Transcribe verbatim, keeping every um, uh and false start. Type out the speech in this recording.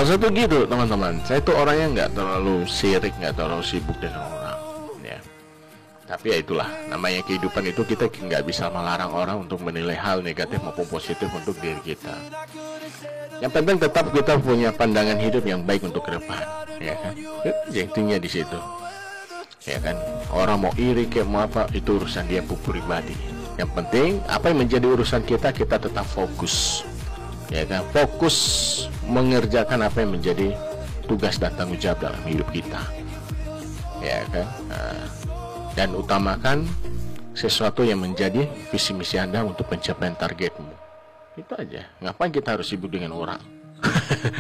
Salah satu gitu teman-teman, saya tuh orangnya nggak terlalu sirik, nggak terlalu sibuk dengan orang ya. Tapi ya itulah, namanya kehidupan itu, kita nggak bisa melarang orang untuk menilai hal negatif maupun positif untuk diri kita. Yang penting tetap kita punya pandangan hidup yang baik untuk ke depan, ya kan? Intinya di situ, ya kan? Orang mau iri kayak mau apa, itu urusan dia pribadi. Yang penting apa yang menjadi urusan kita, kita tetap fokus, ya kan? Fokus mengerjakan apa yang menjadi tugas dan tanggung jawab dalam hidup kita, ya kan? Nah, dan utamakan sesuatu yang menjadi visi misi Anda untuk pencapaian targetmu. Itu aja. Ngapain kita harus sibuk dengan orang?